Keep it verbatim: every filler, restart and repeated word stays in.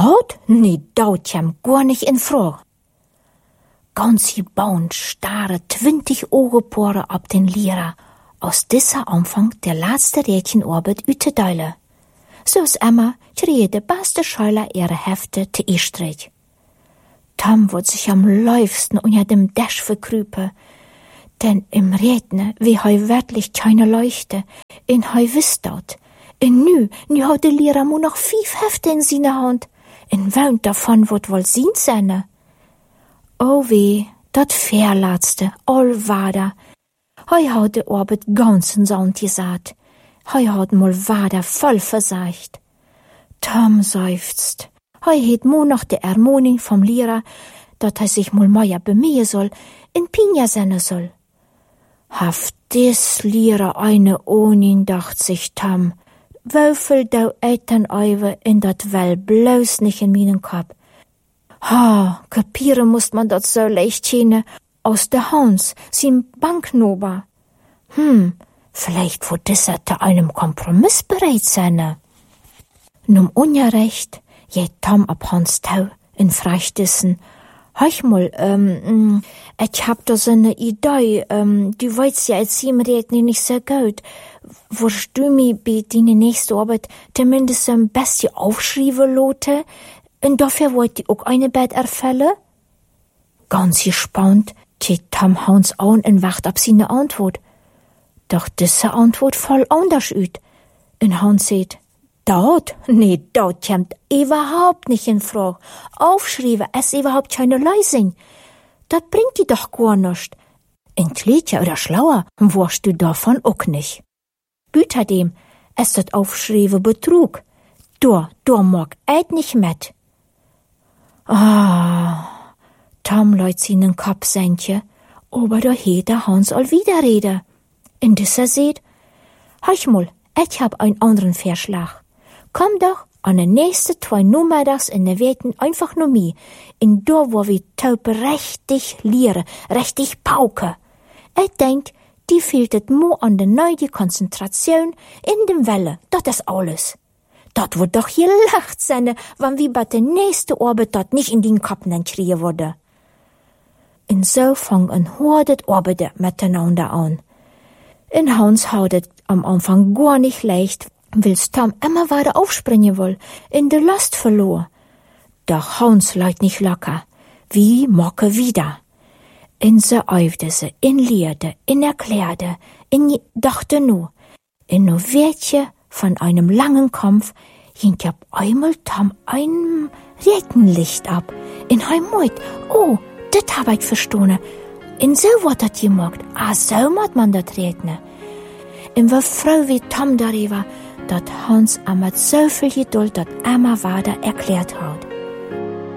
Dat? Nee, dat käm gar nicht in Frage. Ganz gebaunt starre twintig Augenporen ab den Lehrer, aus dieser Anfang der letzte Rädchenarbeit ütedeile. So ist Emma, kriege de beste Schüler ihre Hefte te Estrich. Tom wird sich am liebsten unter dem Dash verkrüpe, denn im Rädne wie hei wirklich keine Leuchte, in hei wisst dat. In nü, nü hat der Lehrer mu noch fünf Hefte in seiner Hand, in wound davon wird wohl sien seine. Oh weh, dat verlaatste, all wader. Hei hat de Arbeit ganzen Sand gesagt. Hei hat mal wader voll versagt. Tom seufzt. Hei het mo noch de Ermoning vom Lehrer, dat er sich mal meier bemühen soll, in Pinja sende soll. Haft dis Lehrer eine Onin, dacht sich Tom. Wöfel dau Eltern eiwe in dat Well bloß nicht in meinen Kopf. Ha, kapieren musst man dat so leicht chene aus der Hans, sin Banknober. Hm, vielleicht vor dieser zu einem Kompromiss bereit sein. Num Unrecht, je Tom ab Hans Tau in Freistissen. Hech mal, ähm, ich hab da so eine Idee, ähm, du weißt ja, als ihm reden nicht so gut. Wirst du mir bei deiner nächsten Arbeit zumindest ein bisschen aufschreiben, Lotte? Und dafür wollt ihr auch eine Bett erfüllen? Ganz gespannt, geht Tom Hans an und wacht ab seine Antwort. Doch diese Antwort voll anders ut. Und Hans sagt, dat? Nee, dat kommt überhaupt nicht in Frage. Aufschreiben ist überhaupt keine Lösung. Dat bringt die doch gar nicht. Entleedje oder schlauer wirst du davon auch nicht. Büterdem ist dat Aufschreiben Betrug. Da, da mag eid nicht mit. Ah, Tom leut seinen Kopf senke, aber da het der Hans all wieder rede. In dieser seht, hech mal, ich hab einen anderen Vorschlag. Komm doch an den nächsten zwei Nummerdags in der Weten einfach nur mi, in da wo wir Taupe richtig liere, richtig pauke. Ich denk, die fehlt et mo an der neue Konzentration in dem Welle, dat is alles. Dat wird doch gelacht sein, wann wie bei der nächste Arbeit dat nicht in den Kopf kriegen würde. Und so fang ein hordet Arbeiter miteinander an. In Hans hautet am Anfang gar nicht leicht, wills Tom immer weiter aufspringen will, in der Last verlor. Doch Hans leid nicht locker, wie mocke wieder. In se äufte se, in lehrte, in erklärte, in dachte nu, in no Wertje von einem langen Kampf ging ab einmal Tom ein Rätenlicht ab. In Heimat, oh, das hab ich verstanden. In so wat dat gemacht, ah, so mat man dat redne. In war froh wie Tom darüber, dat Hans amat so viel Geduld dat Emma Wader erklärt hat.